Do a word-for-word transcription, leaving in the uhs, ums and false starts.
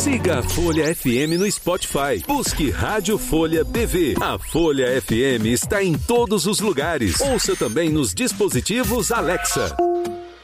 Siga a Folha F M no Spotify. Busque Rádio Folha B V. A Folha F M está em todos os lugares. Ouça também nos dispositivos Alexa.